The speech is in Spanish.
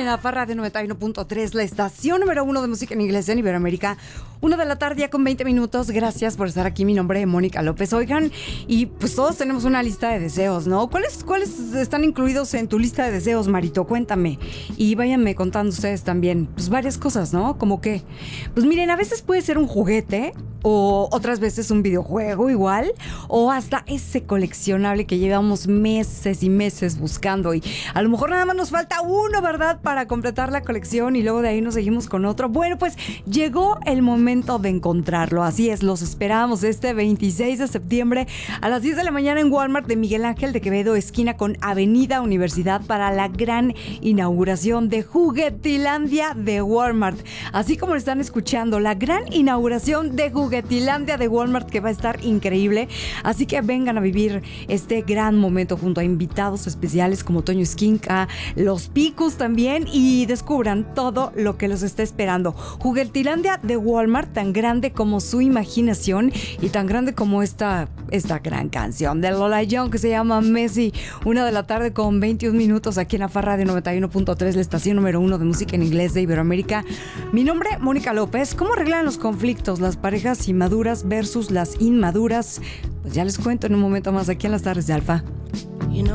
en la Farra de 91.3, la estación número 1 de música en inglés en Iberoamérica. 1 de la tarde ya con 20 minutos. Gracias por estar aquí. Mi nombre es Mónica López. Oigan, y pues todos tenemos una lista de deseos, ¿no? ¿Cuáles están incluidos en tu lista de deseos, Marito? Cuéntame. Y váyanme contando ustedes también, pues varias cosas, ¿no? Como que, pues miren, a veces puede ser un juguete, o otras veces un videojuego igual, o hasta ese coleccionable que llevamos meses y meses buscando, y a lo mejor nada más nos falta uno, ¿verdad?, para completar la colección, y luego de ahí nos seguimos con otro. Bueno, pues llegó el momento de encontrarlo. Así es, los esperamos este 26 de septiembre a las 10 de la mañana en Walmart de Miguel Ángel de Quevedo, esquina con Avenida Universidad, para la gran inauguración de Juguetilandia de Walmart. Así como lo están escuchando, la gran inauguración de Juguetilandia de Walmart, que va a estar increíble. Así que vengan a vivir este gran momento junto a invitados especiales como Toño Esquinca, Los Picos también, y descubran todo lo que los está esperando. Juguetilandia de Walmart, tan grande como su imaginación y tan grande como esta gran canción de Lola Young que se llama Messi. 1 de la tarde con 21 minutos aquí en la Farra de 91.3, la estación número 1 de música en inglés de Iberoamérica. Mi nombre, Mónica López. ¿Cómo arreglan los conflictos las parejas inmaduras versus las inmaduras? Pues ya les cuento en un momento más aquí en las tardes de Alfa.